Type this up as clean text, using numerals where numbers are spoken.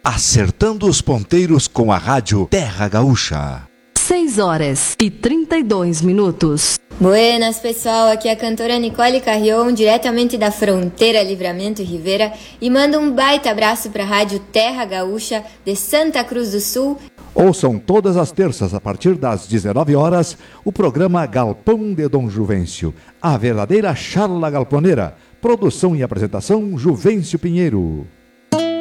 acertando os ponteiros com a rádio Terra Gaúcha. 6h32. Buenas, pessoal, aqui é a cantora Nicole Carrion, diretamente da fronteira Livramento e Rivera, e mando um baita abraço para a rádio Terra Gaúcha de Santa Cruz do Sul. Ouçam todas as terças, a partir das 19 horas, o programa Galpão de Dom Juvencio, a verdadeira charla galponeira. Produção e apresentação, Juvencio Pinheiro.